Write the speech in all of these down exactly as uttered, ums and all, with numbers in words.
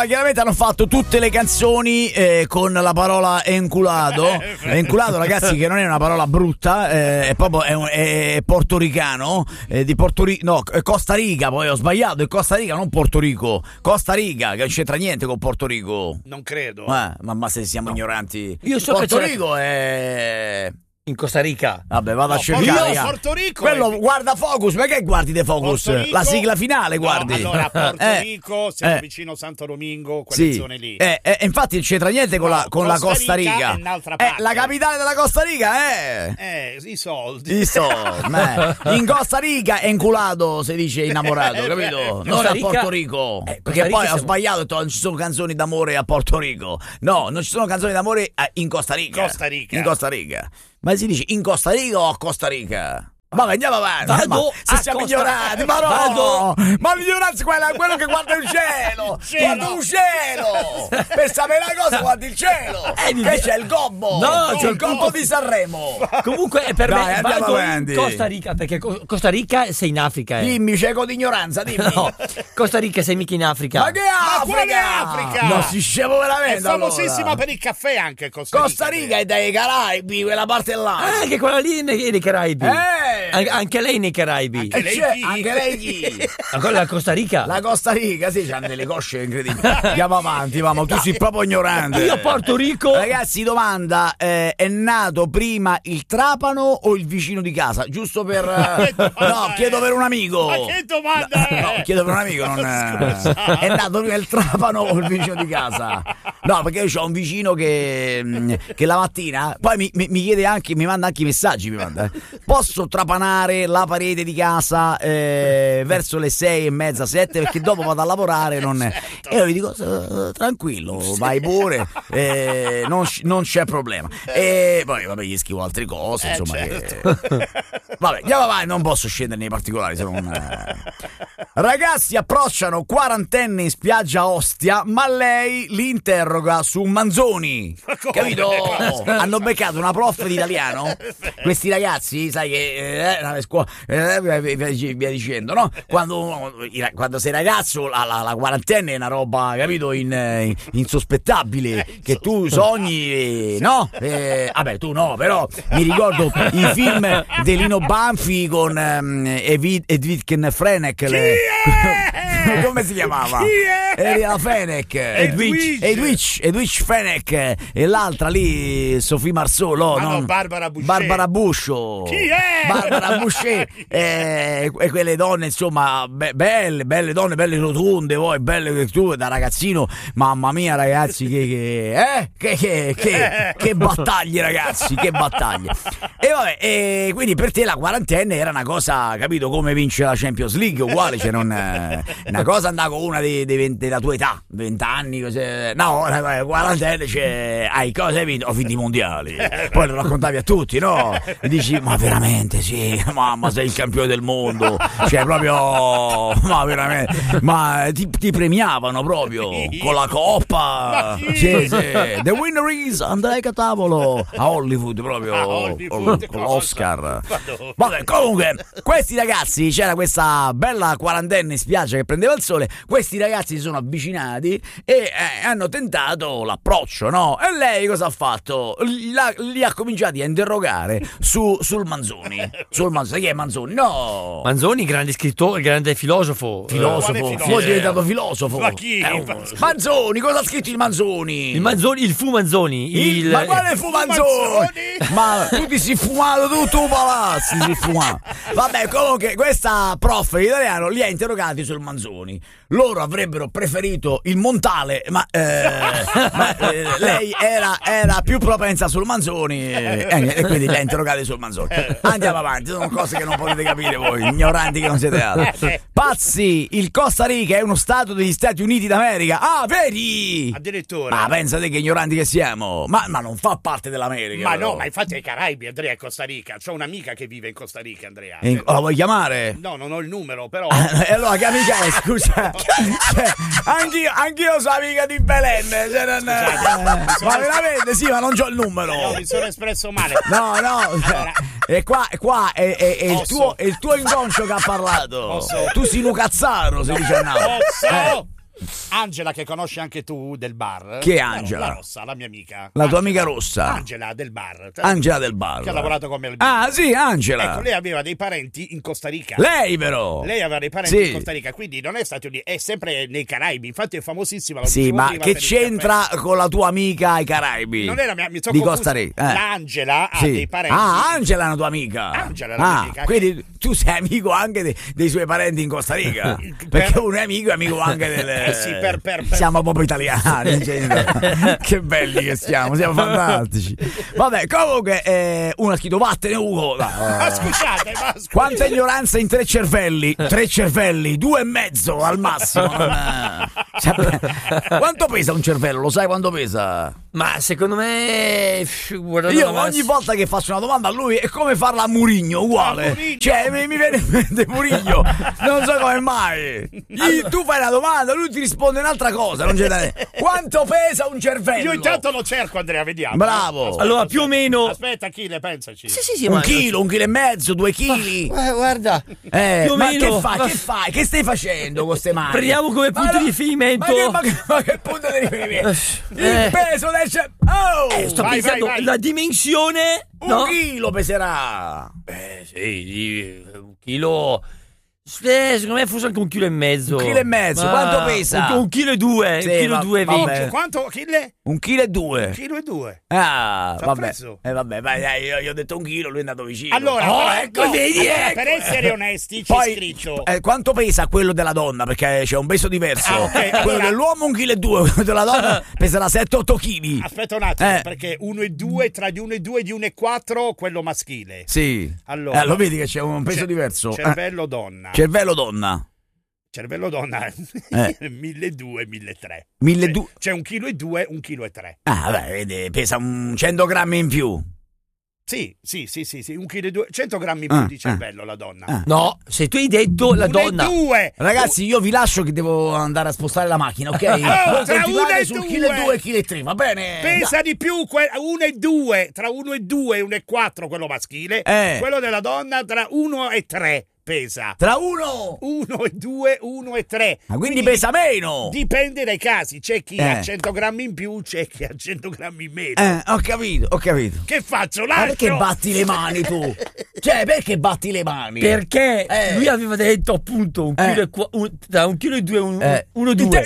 Allora, chiaramente hanno fatto tutte le canzoni eh, con la parola enculato. Enculato, ragazzi, che non è una parola brutta, eh, è proprio è, un, è portoricano, eh, di Porto Rico, no, Costa Rica, poi ho sbagliato, è Costa Rica, non Porto Rico. Costa Rica, che non c'entra niente con Porto Rico. Non credo. Eh, ma, ma se siamo no. ignoranti. Io so Porto che Rico è... in Costa Rica. Vabbè, vado no, a cercare. Io, Porto Rico. Quello è... guarda Focus, ma che guardi De Focus? La sigla finale, guardi. No, allora, Porto eh, Rico, siamo eh, vicino a Santo Domingo, quelle sì, zone lì. Eh, eh, infatti non c'entra niente con, no, la, con Costa la Costa Rica. Rica è un'altra parte. Eh, la capitale della Costa Rica è... Eh, i soldi. I soldi. eh. In Costa Rica è inculato, si dice innamorato, capito? Non a Porto Rico. Eh, perché poi ho sbagliato, ho detto non ci sono canzoni d'amore a Porto Rico. No, non ci sono canzoni d'amore in Costa Rica. Costa Rica. In Costa Rica. Ma si dice in Costa Rica o a Costa Rica? Ma andiamo avanti, Vado ma se siamo Costa... ignorati, ma no, Vado... ma l'ignoranza è quella, quello che guarda il cielo, guarda il cielo, per sapere la cosa guarda il cielo, eh, che c'è il gobbo, no, c'è il gobbo di Sanremo. Comunque per Dai, me vado in Costa Rica, perché Costa Rica sei in Africa. Eh. Dimmi, cieco di ignoranza, dimmi. No, Costa Rica sei mica in Africa. Ma che Africa? Ma quale Africa? Non si scemo veramente. È famosissima allora. Per il caffè anche Costa Rica. Costa Rica è dai Caraibi, quella parte là. Ah, anche quella lì nei, nei Caraibi. Eh. An- anche lei nei Caraibi. Anche E lei c'è, chi? anche lei chi? La Costa Rica. La Costa Rica, sì, c'hanno delle cosce incredibili. Andiamo avanti, vamo, tu sei proprio ignorante. Io a Porto Rico. Ragazzi, domanda, eh, è nato prima il trapano o il vicino di casa? Giusto per... Eh, no, chiedo per un amico. Ma che domanda è? No, chiedo per un amico, non... Eh, è nato prima il trapano o il vicino di casa? No, perché io ho un vicino che, che la mattina, poi mi, mi, mi chiede anche, mi manda anche i messaggi, mi manda. Posso trapanare la parete di casa eh, verso le sei e mezza, sette, perché dopo vado a lavorare, non è. E io gli dico tranquillo, vai pure, eh, non, non c'è problema. E poi vabbè, gli scrivo altre cose, eh, insomma, certo. che... vabbè, andiamo avanti, non posso scendere nei particolari, se non... Ragazzi approcciano quarantenne in spiaggia a Ostia, ma lei li interroga su Manzoni. Capito? Hanno beccato una prof di italiano. Questi ragazzi, sai che eh, la scuola, eh, via dicendo, no? Quando, quando sei ragazzo, la, la, la quarantena è una roba, capito, in, in, insospettabile. Che tu sogni, no? Eh, vabbè, tu no, però mi ricordo i film di Lino Banfi con um, Edwidgen Frenek. Le... come si chiamava? Era Fenech, Edwidge Edwidge Edwidge Fenech e l'altra lì Sophie Marceau, no, no, non... Barbara Boucher. Barbara Buscio. Chi è? Barbara Boucher e eh, quelle donne, insomma, be- belle, belle donne, belle rotonde, poi belle che tu da ragazzino, mamma mia ragazzi, che che eh? che che che, che battaglie ragazzi, che battaglie. E vabbè, e quindi per te la quarantena era una cosa, capito, come vincere la Champions League, uguale, cioè non una cosa andava con una dei, dei, della tua età, venti anni, così. No, la quarantena c'è, hai cose, hai vinto, ho vinto i mondiali, poi lo raccontavi a tutti, no? E dici, ma veramente sì, mamma sei il campione del mondo, cioè proprio, ma veramente, ma ti, ti premiavano proprio con la coppa, sì, sì. The winner is Andrea Catavolo a Hollywood proprio, a Hollywood, con l'Oscar. Vabbè, comunque questi ragazzi, c'era questa bella quarantenne in spiaggia che prendeva il sole, questi ragazzi si sono avvicinati e eh, hanno tentato l'approccio, no? E lei cosa ha fatto? La, li ha cominciati a interrogare su, sul Manzoni. Sul Manzoni, chi è Manzoni? No! Manzoni, grande scrittore, grande filosofo. Filosofo, filosofo? poi è diventato filosofo. Ma chi? Eh, un... Manzoni, cosa ha scritto il Manzoni? Il Manzoni, il fu Manzoni. Il... Il... Ma quale fu Manzoni? Ma tu ti sei fumato tutto un palazzo, ti sei fumato. Vabbè, comunque questa prof di italiano li ha interrogati sul Manzoni. Loro avrebbero preferito il Montale, ma, eh, ma eh, lei era, era più propensa sul Manzoni eh, e quindi li ha interrogati sul Manzoni. Andiamo avanti, sono cose che non potete capire voi, ignoranti che non siete altri. Pazzi, il Costa Rica è uno stato degli Stati Uniti d'America. Ah, vedi? Addirittura. Ma pensate che ignoranti che siamo? Ma, ma non fa parte dell'America. Ma però. no, ma infatti ai Caraibi, Andrea, è Costa Rica. C'ho un'amica che vive in Costa Rica, Andrea. In, la vuoi chiamare? No, non ho il numero, però. E allora che amica è, scusa? Cioè, anch'io, anch'io sono amica di Belen, cioè non, Scusate, ma veramente sì, ma non c'ho il numero. No, mi sono espresso male. No, no, Allora, e qua, qua è, è, è, il Posso? tuo, è il tuo inconscio che ha parlato. Posso? Tu sei un cazzaro, si dice a Napoli. Posso? Eh. Angela, che conosci anche tu del bar. Che è La- Angela? La rossa, la mia amica. La tua Angela. amica rossa? Angela del bar. Angela del bar. Che ha lavorato con me. Ah, sì, Angela. Ecco, lei aveva dei parenti in Costa Rica. Lei però. Lei aveva dei parenti Sì. in Costa Rica, quindi non è Stati Uniti, è sempre nei Caraibi. Infatti è famosissima. Lo Sì, dicevo ma prima che per il c'entra con la tua amica ai Caraibi? Non è la mia mi sono di confuso. Costa Rica. Eh. L'Angela ha Sì. dei parenti. Ah, Angela è una tua amica. Angela è la mia ah, amica. Quindi tu sei amico anche de- dei suoi parenti in Costa Rica. Per- Perché uno è amico è amico anche delle. Eh sì, per- per- per- Siamo proprio italiani. cioè, che belli che siamo, siamo fantastici. Vabbè, comunque, eh, uno ha scritto vattene Ugo. No, Ma eh. scusate, ma scusate. Quanta ignoranza in tre cervelli, tre cervelli, due e mezzo al massimo. non è- Cioè, quanto pesa un cervello? Lo sai quanto pesa? Ma secondo me pff, guardando Io la mass- ogni volta che faccio una domanda a lui è come farla a Murigno, uguale. A Mourinho. Cioè, mi, mi viene in mente Murigno. Non so come mai. Gli- tu fai una domanda, lui ti risponde un'altra cosa. Non c'è da dire. Quanto pesa un cervello? Io intanto lo cerco, Andrea, vediamo. Bravo. Aspetta, Allora, aspetta. più o meno- Aspetta, Achille, pensaci. Sì, sì, sì, Un ma- chilo, un chilo e mezzo, due chili. Eh, guarda, Eh, più o ma meno. che fai? Ma- Che fai? Che stai facendo con queste mani? Prendiamo come Ma punto no- di riferimento- Ma che, ma che- ma che punto di riferimento? Il Eh. peso del cervello. Oh! Eh, sto Vai, pensando vai, vai. la dimensione. un no? chilo peserà. Eh, sì, un chilo. Eh, secondo me forse anche un chilo e mezzo. Un chilo e mezzo, quanto pesa? Un, un chilo e due, Sì, un chilo va- e due e vabbè. venti. Oh, quanto, Achille? Un chilo e due. Un chilo e due. Ah, T'ha vabbè. preso? Eh, vabbè, vai, dai, io, io ho detto un chilo, lui è andato vicino. Allora, oh, per- ecco, no, vedi, allora, ecco. per essere onesti, c'è Poi, scritto. eh, quanto pesa quello della donna? Perché c'è un peso diverso. Ah, ok, Quello allora- dell'uomo un chilo e due, quello della donna peserà sette otto chili. Aspetta un attimo, Eh. perché uno e due, tra di uno e due, di uno e quattro, quello maschile. Sì. Allora, Eh, lo vedi che c'è un peso cer- diverso. Cervello donna. Eh, cervello donna. Cervello donna Eh. milleduecento, milletré. milleduecento. C'è un chilo e due, un chilo e tre. Ah, vabbè, vedi, pesa un cento grammi in più. Sì, sì, sì, sì, sì, un chilo e due, cento grammi in più Ah, di cervello la donna. ah. No, se tu hai detto la Uno e donna. due. Ragazzi, io vi lascio che devo andare a spostare la macchina, ok? Voi tra continuate uno e sul due. chilo e due e chilo e tre, va bene? Pesa di più que- uno e due, tra uno e due e uno e quattro quello maschile, Eh. quello della donna tra uno e tre pesa. Tra uno. uno e due, uno e tre. Ma quindi pesa meno. Dipende dai casi, c'è chi Eh. ha cento grammi in più, c'è chi ha cento grammi in meno. Eh, ho capito, ho capito. Che faccio? Ma Lascio? perché batti le mani tu? Cioè, perché batti le mani? Perché Eh. lui aveva detto appunto un Eh. chilo e qua- un, da un chilo e due, un, Eh. uno due.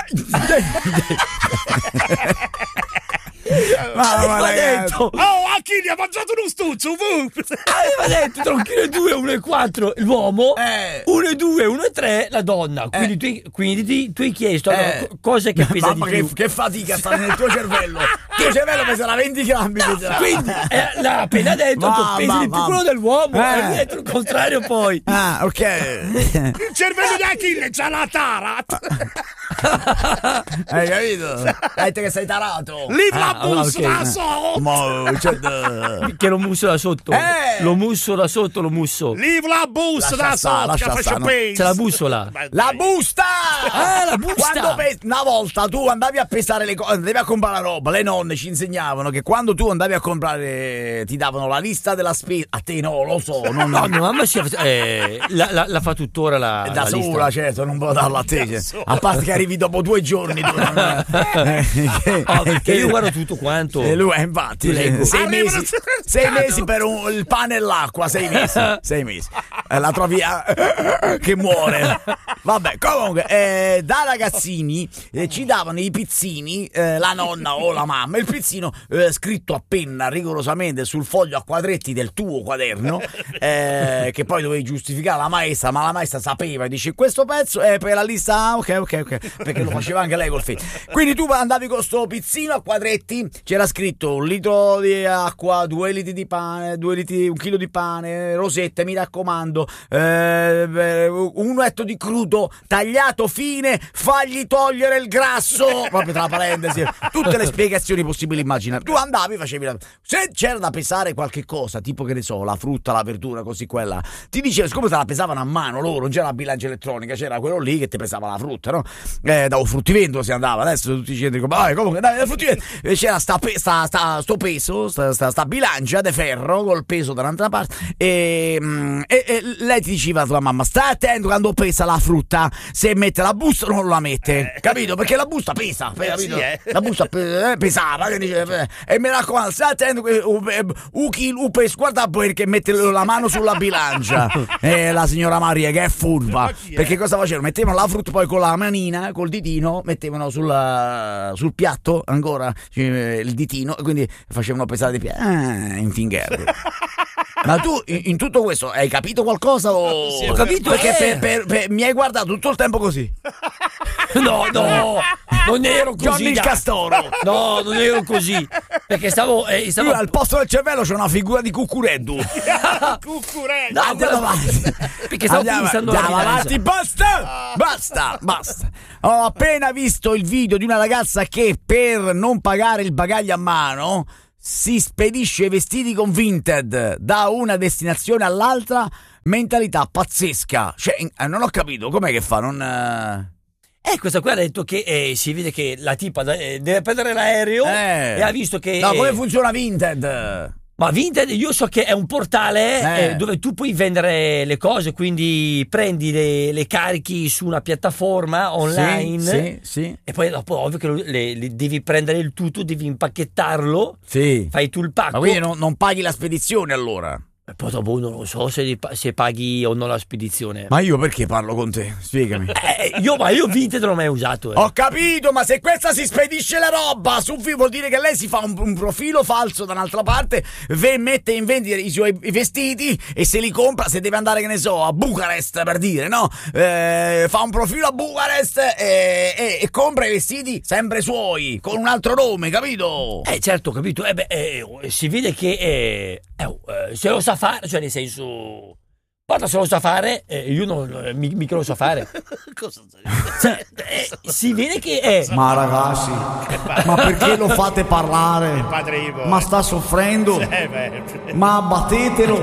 Mamma Aveva ragazzi. detto, Oh, Achille ha mangiato uno stuzzo, uh. aveva detto tra un chilo e due, uno e quattro l'uomo, Eh. uno e due, uno e tre la donna. Quindi, tu, hai- quindi ti- tu hai chiesto allora, Eh. co- cosa che pesa Mamma di che, più. che fatica sta nel tuo cervello. Il tuo cervello peserà venti grammi. Peserà. Quindi eh, l'ha appena detto, ha detto, Mamma, pesa di più mamma. quello dell'uomo, Eh. e lui ha detto il contrario poi. Ah, ok. Il cervello di Achille c'ha la tarat. Hai capito? Hai detto che sei tarato. Leave la Ah, allora, bus ok. da solo. Ma, cioè, da- Che lo musso da sotto. Eh. Lo musso da sotto, lo musso. Leave la bus Lascia da stare, solo. lascia che faccio stare, no. pace. C'è la bussola. Ma La dai. busta! Ah, la busta! Quando pe- una volta tu andavi a pesare le cose, andavi a comprare la roba, le nonne ci insegnavano che quando tu andavi a comprare ti davano la lista della spesa. A te no, lo so, non No, mia mamma si eh, la, la, la fa tuttora la, da la sola, lista. certo, non può darla a te. Da cioè. sola. A parte che arrivi dopo due giorni. Tu, non- eh, che- Oh, perché io guardo tutto quanto. E lui, eh, infatti, Io leggo. sei Arrivano mesi, sul sei mercato. mesi per un- il pane e l'acqua, sei mesi, sei mesi. Eh, la trovi a- che muore. Vabbè, comunque, eh, da ragazzini eh, ci davano i pizzini, eh, la nonna o la mamma, il pizzino eh, scritto a penna rigorosamente sul foglio a quadretti del tuo quaderno, eh, che poi dovevi giustificare alla maestra, ma la maestra sapeva e dice questo pezzo è per la lista, ah, ok, ok, ok, perché lo faceva anche lei col figlio. Quindi tu andavi con sto pizzino a quadretti, c'era scritto un litro di acqua, due litri di pane, due litri, un chilo di pane, rosette, mi raccomando, eh, un etto di crudo tagliato fine, fagli togliere il grasso, proprio tra parentesi, tutte le spiegazioni possibili immaginare. Tu andavi, facevi la... se c'era da pesare qualche cosa, tipo che ne so, la frutta, la verdura, così quella, ti diceva, siccome te la pesavano a mano loro, non c'era la bilancia elettronica, c'era quello lì che ti pesava la frutta, no? Eh, da un fruttivendolo si andava, adesso tutti i centri, vai, comunque dai, dal fruttivendolo, e c'era sta, pe- sta, sta, sto peso, sta, sta, sta bilancia bilancia de ferro col peso dall'altra parte e, e, e lei ti diceva tua mamma stai attento quando pesa la frutta, se mette la busta o non la mette, eh. capito? Perché la busta pesa, eh, capito? Sì, eh. La busta pe- pesava che dice, e mi raccomando stai attento che un chilo peso, guarda perché mette la mano sulla bilancia. E la signora Maria che è furba, perché cosa facevano? Mettevano la frutta poi con la manina, col ditino, mettevano sulla, sul piatto ancora il ditino, quindi facevano pesare di piatto. Ah, in finger. Ma tu in, in tutto questo hai capito qualcosa? O... Sì, ho capito perché eh. per, per, per, mi hai guardato tutto il tempo così. No, no, non ero così. Johnny il Castoro. No, non ero così. Perché stavo. Eh, stavo... Io al posto del cervello c'è una figura di Cuccureddu. Cuccureddu. No, andiamo avanti. Perché stavo andiamo, pensando andiamo alla avanti, basta, basta, basta. Ho appena visto il video di una ragazza che per non pagare il bagaglio a mano si spedisce i vestiti con Vinted da una destinazione all'altra. Mentalità pazzesca. Cioè, non ho capito com'è che fa, non. Eh, questa qua ha detto che eh, si vede che la tipa eh, deve prendere l'aereo eh. e ha visto che. No, come eh, funziona Vinted? Ma Vinted io so che è un portale eh. eh, dove tu puoi vendere le cose, quindi prendi le, le carichi su una piattaforma online, sì, sì, sì. E poi dopo ovvio che le, le devi prendere il tutto, devi impacchettarlo, sì. fai tu il pacco. Ma quindi non, non paghi la spedizione allora? E poi dopo non lo so se, se paghi o no la spedizione. Ma io perché parlo con te? Spiegami. Eh, io, ma io Vinted non l'ho mai usato. Eh. Ho capito, ma se questa si spedisce la roba su Vinted vuol dire che lei si fa un, un profilo falso da un'altra parte, ve mette in vendita i suoi i vestiti e se li compra, se deve andare, che ne so, a Bucarest per dire, no? Eh, fa un profilo a Bucarest e, e, e compra i vestiti sempre suoi, con un altro nome, capito? Eh certo, ho capito. Eh, beh, eh, si vede che eh, eh, se lo sa fare, cioè nel senso, guarda, se lo sa fare, eh, io non mi, mica lo so fare. Cosa cioè, eh, si vede che è. Ma ragazzi, ma perché lo fate parlare? Padre Ivo. Ma sta soffrendo? Eh, Ma abbattetelo.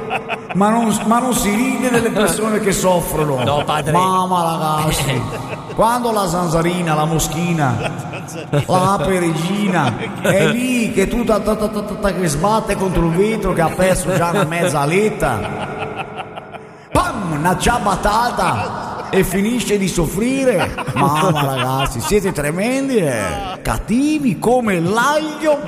Ma non, ma non si ride delle persone che soffrono. No, padre. Mamma ragazzi, quando la zanzarina, la moschina, la peregina è lì che tu ta, ta, ta, ta, ta, che sbatte contro il vetro, che ha perso già una mezza aletta, pam, una ciabattata e finisce di soffrire. Mamma ragazzi, siete tremendi, eh? Cattivi come l'aglio.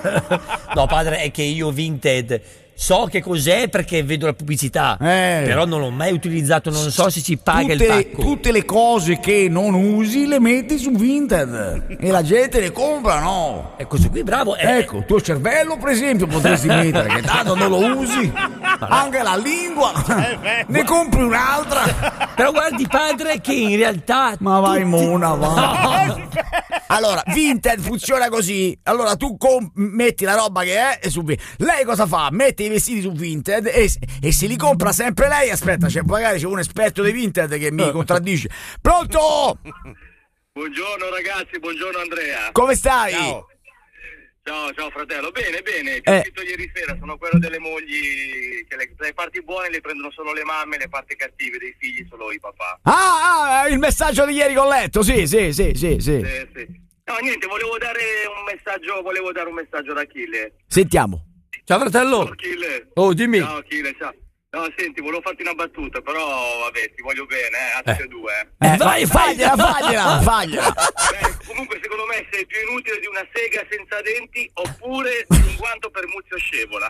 No, padre, è che io Vinted so che cos'è perché vedo la pubblicità, Eh. però non l'ho mai utilizzato, non so se ci paga tutte, il le, pacco. tutte le cose che non usi le metti su Vinted e la gente le compra, no? E questo qui bravo. eh, Ecco, il tuo cervello per esempio potresti mettere, che tanto non lo usi, anche la lingua, ne compri un'altra. Però guardi, padre, che in realtà Ma vai tutti- mona, va. Allora, Vinted funziona così. Allora tu comp- metti la roba che è e su Vinted. Lei cosa fa? Mette i vestiti su Vinted e, e se li compra sempre lei. Aspetta, c'è, magari c'è un esperto di Vinted che mi contraddice. Pronto? Buongiorno ragazzi, buongiorno Andrea. Come stai? Ciao. Ciao, ciao fratello. Bene, bene. Ti Eh. ho scritto ieri sera, sono quello delle mogli che le, le parti buone le prendono solo le mamme, le parti cattive dei figli solo i papà. Ah, ah, il messaggio di ieri che ho letto. Sì, sì, sì, sì, sì. Sì, sì. No, niente, volevo dare un messaggio, volevo dare un messaggio ad Achille. Sentiamo. Ciao fratello. Ciao Achille. Oh, dimmi. Ciao Achille, ciao. No, senti, volevo farti una battuta, però vabbè, ti voglio bene, eh, a tutti e due. eh. Eh, Vai, fagliela, fagliela, fagliela. Beh, comunque secondo me sei più inutile di una sega senza denti oppure un guanto per Muzio Scevola.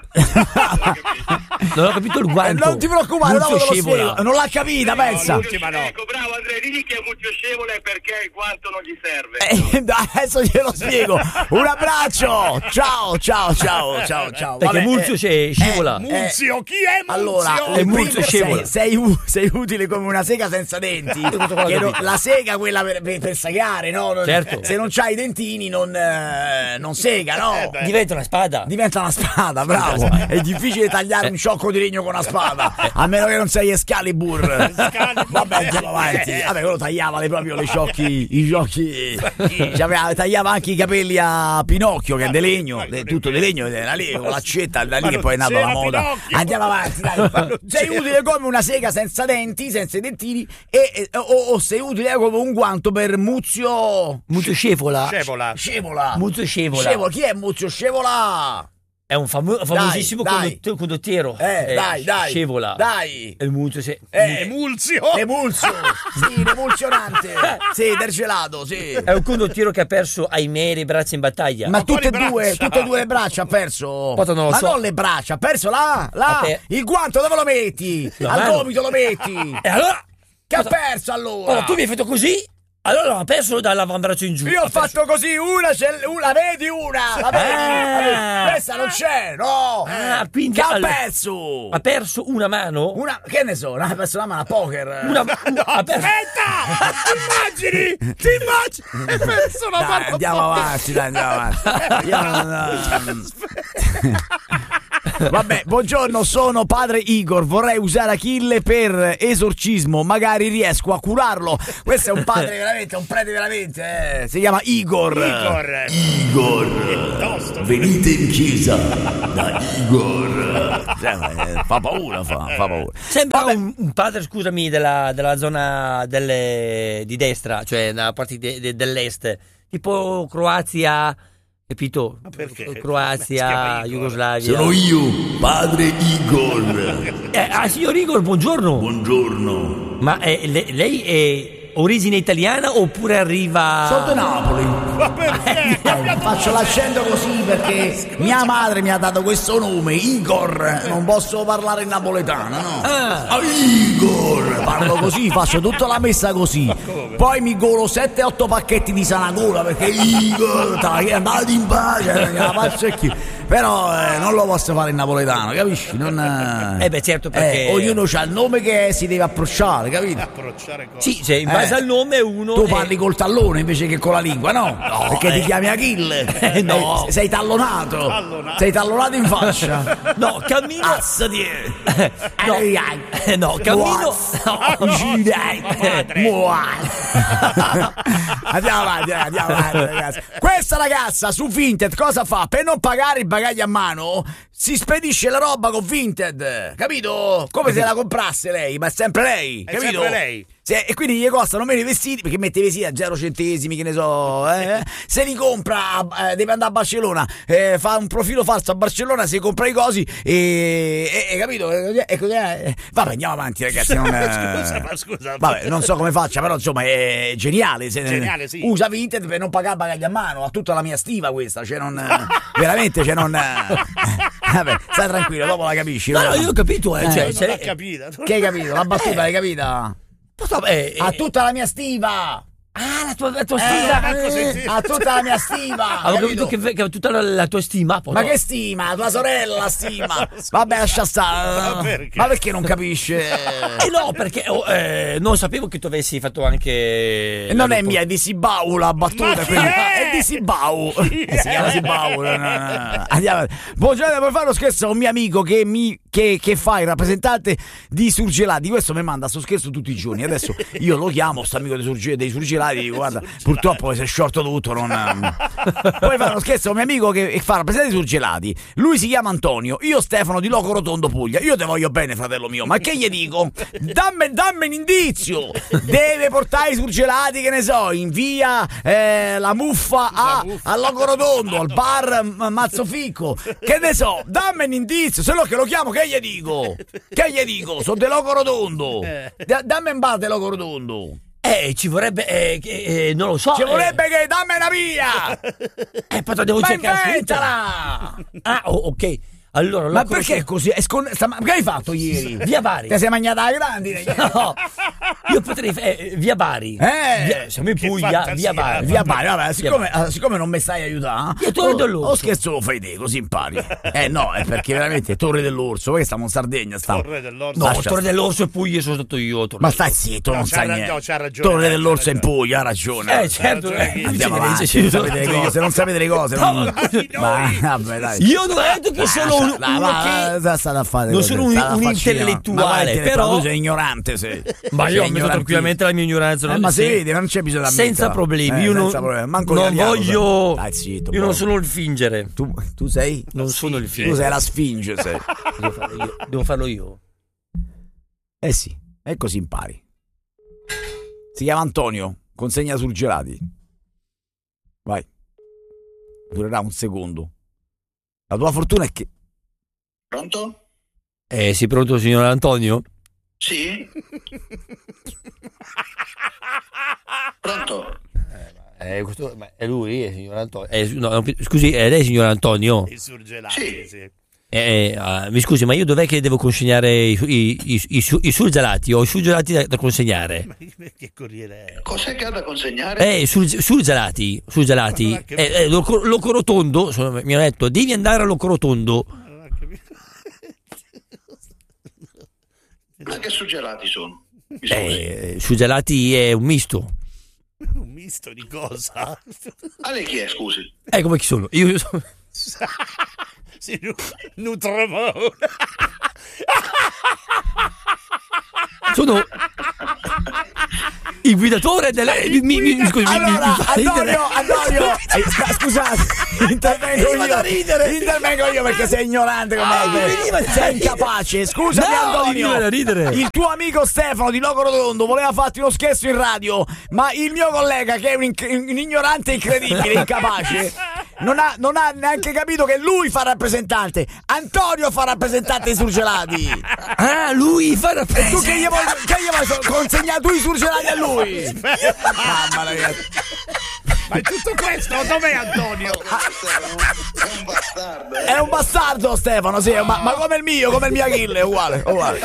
Non ho capito il Eh, guanto. non ti preoccupare, dopo Muzio te lo Scevola. spiego. Non l'ha capita, pensa. l'ultima no. Ecco, bravo Andrea, digli che è Muzio Scevola e perché il guanto non gli serve. Eh, dai, adesso glielo spiego. Un abbraccio. Ciao, ciao, ciao, ciao, ciao. Perché Vabbè, Muzio eh, c'è- scivola. Muzio, chi è Muzio? Allora, È eh, Muzio quindi scevola. sei, sei, u- sei utile come una sega senza denti. Questo qua l'ho Che no- capito. la sega, quella per, per, per segare, no? Non- Certo. Se non c'hai i dentini, non, eh, non sega, no? Eh, beh. Diventa una spada. Diventa una spada, bravo. È difficile tagliare un sciocco di legno con una spada, a meno che non sei Excalibur. Vabbè, andiamo avanti. Vabbè, quello tagliava le, proprio le sciocchi, i sciocchi. C'aveva- tagliava anche i capelli a Pinocchio, che è di legno, è tutto di legno, era lì con l'accetta, da lì Ma che non poi è nata la c'era moda. Pinocchio. Andiamo avanti, dai. non Sei c'era. utile come una sega senza denti, senza i dentini, e, e- o, o sei utile come un guanto per Muzio Muzio Scevola. Scevola. Scevola. Muzio Scevola. Scevola. Chi è Muzio Scevola? È un famo- famosissimo dai. condottiero, condottiero. Eh, dai, dai. Scevola. Dai. Emulsio, sì. Eh, Emulsio. Emulsio. Sì, l'emulsionante. Sì, del gelato, sì. È un condottiero che ha perso, ahimè, le braccia in battaglia. Ma Ma tutte e quali due, braccia? tutte e due le braccia ha perso. Poi non lo Ma so. non le braccia, ha perso là, là. A te. Il guanto dove lo metti? La Al mano. gomito lo metti. E allora? Che ha Cosa- perso allora? Oh, tu mi hai fatto così? Allora ha perso dall'avambraccio in giù. Io ho Ha perso- fatto così, una, c'è- una, vedi una, la vedi? Ah. La vedi? Questa non c'è, no. Ah, quindi che ha allora- perso? Ha perso una mano? Una, che ne so, ha perso la mano a poker. Una, ha perso... Aspetta! Ti immagini? Ti immagini? Hai perso la Dai, mano. andiamo avanti, dai, andiamo avanti. Io non- Vabbè, buongiorno, sono padre Igor, vorrei usare Achille per esorcismo, magari riesco a curarlo. Questo è un padre veramente, un prete veramente, eh. Si chiama Igor. Igor. Igor, Tosto. venite in chiesa da Igor. Cioè, eh, fa paura, fa, fa paura. Sembra un, un padre, scusami, della, della zona delle, di destra, cioè nella parte de- de- dell'est, tipo Croazia, capito? perché? Si Croazia, chiama Igor. Jugoslavia. Sono io, padre Igor. Eh, ah, signor Igor, buongiorno. Buongiorno. Ma eh, le- lei è origine italiana oppure arriva... Sono di Napoli. Ma perché? Eh, faccio l'accento così perché mia madre mi ha dato questo nome, Igor. Non posso parlare in napoletano, no? Ah, Ah, Igor! Parlo così, faccio tutta la messa così. Poi mi golo sette otto pacchetti di Sanagola perché Igor, dai, andate in pace, la faccio chi. Però eh, non lo posso fare in napoletano, capisci? Non, eh, Eh beh, certo, perché- eh, ognuno ha il nome che si deve approcciare, capito? Approcciare cosa? sì, cioè, in base Eh. al nome uno... Tu è- parli col tallone invece che con la lingua, no? Perché ti eh. chiami Achille. Eh, no. Eh, sei tallonato. Tallonato. Sei tallonato in faccia. No, cammino... Azzati. No, eh, no, cammino... Andiamo avanti, eh, andiamo avanti, ragazzi. Questa ragazza su Vinted cosa fa? Per non pagare il bagaglio a mano si spedisce la roba con Vinted, capito? Come se la comprasse lei, ma è sempre lei, È capito? sempre lei. Se- e quindi gli costano meno i vestiti perché mette i vestiti a zero centesimi, che ne so, eh? Se li compra, eh, deve andare a Barcellona, eh, fa un profilo falso a Barcellona, si compra i cosi e, e, e capito? E, e, e, vabbè, andiamo avanti, ragazzi. Non, eh, Scusa, ma scusa. Vabbè, non so come faccia, però insomma è geniale. Se, Geniale, sì. Usa Vinted per non pagare bagagli a mano, ha tutta la mia stiva questa, cioè non veramente, cioè non vabbè, stai tranquillo, dopo la capisci. No, no, dopo. io ho capito, eh, cioè, Non se- l'ha capita. Che hai capito? La battuta l'hai capita? eh, eh, Ha tutta la mia stiva. Ah, la tua, la tua Eh, stima. ecco, sì, eh. sì. Ha tutta la mia stima. Avevo capito? capito che, che ha tutta la, la tua stima. poi Ma no. che stima? Tua sorella la stima. Vabbè, lascia stare. Ma perché? Ma perché non capisce? Eh no, perché oh, eh, non sapevo che tu avessi fatto anche... E non è la- mia, è di Sibau la battuta. Ma chi quindi- è? È di Sibau. Chi Eh, si chiama è? Sibau. no, no, no. Andiamo. Buongiorno, per fare uno scherzo a un mio amico che, mi, che, che fa il rappresentante di Surgelati. Questo mi manda sto scherzo tutti i giorni. Adesso io lo chiamo, sto amico dei, surge, dei Surgelati. Dico, guarda, purtroppo si è sciolto tutto. Non... Poi fa uno scherzo a un mio amico che fa il rappresentante di Surgelati. Lui si chiama Antonio, io Stefano di Loco Rotondo Puglia. Io te voglio bene, fratello mio, ma che gli dico? Dammi, dammi un indizio. Deve portare i surgelati, che ne so, in via eh, la muffa a, a Loco Rotondo, al bar M- Mazzoficco. Che ne so, dammi un indizio, se no che lo chiamo, che gli dico? Che gli dico? Sono de Loco Rotondo. Da- dammi un bar de Loco Rotondo. Eh, ci vorrebbe... Eh, che- eh, non lo so. Ci vorrebbe che dammi una via. Eh, eh, però devo Ma cercare su internet. inventala. Ah, oh, ok. Allora, Ma Loco perché è Rotondo- così? È scon- sta- ma che hai fatto ieri? Via Bari. Ti sei mangiata la grandine? No, io potrei... Eh, via Bari. Eh, Via- siamo in che Puglia, fantasia. via Bari. Via Bari, vabbè, siccome, eh, siccome non mi stai aiutando, Via Torre oh, dell'Orso. oh, scherzo lo fai te, così impari. Eh no, è perché veramente Torre dell'Orso, poi stiamo in Sardegna, stiamo. Torre dell'Orso. No, Lascia Torre stare. dell'Orso e Puglia sono stato io. Torre Ma stai dell'Orso. zitto, No, non c'ha sai ra- niente. no, c'ha ragione, Torre c'ha dell'Orso in ragione. Puglia, ha ragione. Eh, certo. ragione eh, chi? Andiamo ci avanti, dice, se non ci sapete le dice. cose, non sapete le cose. No, non- ma- Ma vabbè, dai. Io non ho detto che sono un, Lascia- uno ma- che... ma- state a fare non cose, sono un- state a un farci- intellettuale, ma vai, però- tu sei ignorante, sei. Ma Sei io ammetto ignorante. tranquillamente la mia ignoranza. Eh, non- ma si se- vede, non c'è bisogno di ammetterla. senza problemi. Eh, io non, senza problemi. Manco non l'italiano, voglio. sai. Dai, zitto, io non boh. sono il fingere. Tu, tu sei? Non sono il Tu fingere. sei la sfinge, sei. Devo farlo io. Devo farlo io. Eh sì, e così impari. Si chiama Antonio, consegna surgelati. Vai. Durerà un secondo. La tua fortuna è che... Pronto? Eh, si pronto, signor Antonio? Sì? Pronto? Eh, questo, ma è lui, è signor Antonio? Eh, no, no, scusi, è lei signor Antonio? I surgelati, Sì. sì. Eh, uh, mi scusi, ma io dov'è che devo consegnare i, i, i, i, su- i surgelati? Ho i surgelati da, da consegnare. Ma che corriere è? Cos'è che ha da consegnare? Eh, sur, surgelati, surgelati. Ma che- Eh, eh, Loco, Locorotondo, sono- mi hanno detto, devi andare a Locorotondo. Non ho capito. Ma che suggelati sono? Mi scusi. Eh, surgelati è un misto. Un misto di cosa? A lei chi è, scusi? Eh, come chi sono? Io, io sono... Sì, nu- Nutramone. sono il guidatore delle... Mi, mi, mi, scusi, mi- mi- Allora, mi fa ridere. Antonio, Antonio, eh, sc- scusate, intervengo Veniva da io. ridere. Intervengo io perché sei ignorante come Ah, me. veniva da Sei ridere. incapace. Scusami, No, Antonio. veniva da ridere. Il tuo amico Stefano di Locorotondo voleva farti uno scherzo in radio, ma il mio collega, che è un, inc- un ignorante incredibile, incapace, non ha, non ha neanche capito che lui fa rappresentante. Antonio fa rappresentante dei surgelati. Ah, lui fa E tu che gli vuoi, che gli vuoi so- consegnare tu i surgelati a lui? Mamma ragazzi. Ma è tutto questo? Dov'è Antonio? È un bastardo. eh. È un bastardo Stefano, sì, ma, ma come il mio, come il mio Achille, uguale, uguale.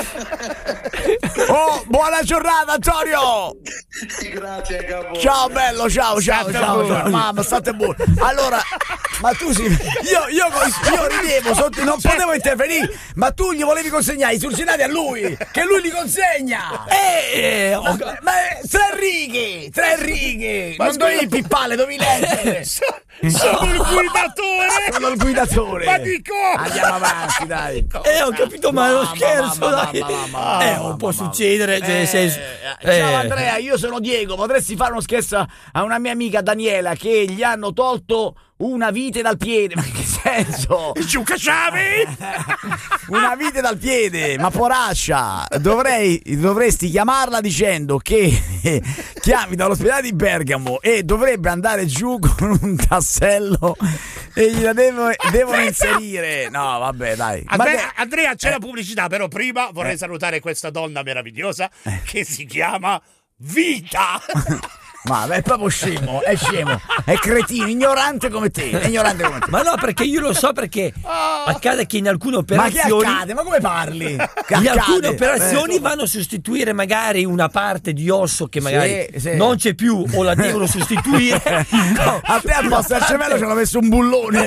Oh, buona giornata Antonio! Grazie, capo. Ciao bello, ciao, ciao, State ciao, buoni. ciao. Mamma, state buoni. Allora, ma tu sì, io, io, io ridevo, sotto- non potevo intervenire, ma tu gli volevi consegnare i surgelati a lui, che lui li consegna! Eh, ho- Ma, ma tre righe, tre righe, non dovevi pippare, dovevi leggere. Sono il guidatore. Sono il guidatore. Ma di cosa? Andiamo avanti, dai. eh, ho capito, ma è uno Mamma, scherzo, mamma, dai. mamma, mamma, eh, mamma, non può mamma. succedere, cioè, nel senso... Eh, ciao eh. Andrea, io sono Diego. Potresti fare uno scherzo a una mia amica Daniela che gli hanno tolto una vite dal piede? Ma in che senso? Giuca Ciavi. Una vite dal piede, ma poraccia. Dovrei, dovresti chiamarla dicendo che chiami dall'ospedale di Bergamo e dovrebbe andare giù con un tassello e gliela devo- devono inserire. No, vabbè, dai. Ma Andrea, che- Andrea, c'è la pubblicità, però prima vorrei salutare questa donna meravigliosa che si chiama Vita. Ma è proprio scemo, è scemo, è cretino, ignorante come te, è ignorante come te. Ma no, perché io lo so, perché accade che in alcune Ma che operazioni... accade? Ma come parli? Che In alcune accade? operazioni Eh, vanno a sostituire magari una parte di osso che magari Sì, sì. non c'è più o la devono sostituire. No. A te al posto del cervello ci hanno messo un bullone.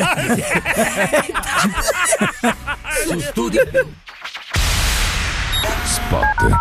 Su studi. Spot.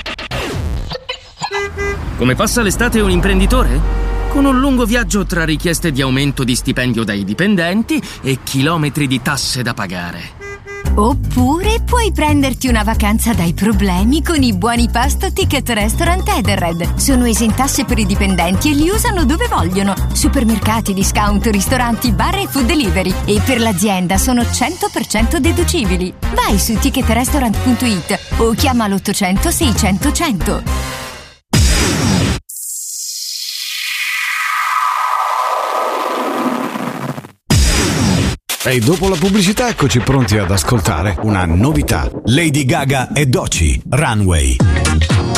Come passa l'estate un imprenditore? Con un lungo viaggio tra richieste di aumento di stipendio dai dipendenti e chilometri di tasse da pagare. Oppure puoi prenderti una vacanza dai problemi con i buoni pasto Ticket Restaurant Edenred. Sono esentasse per i dipendenti e li usano dove vogliono. Supermercati, discount, ristoranti, bar e food delivery. E per l'azienda sono cento per cento deducibili. Vai su ticket restaurant punto it o chiama l'ottocento seicento cento. E dopo la pubblicità eccoci pronti ad ascoltare una novità. Lady Gaga e Doechii, Runway.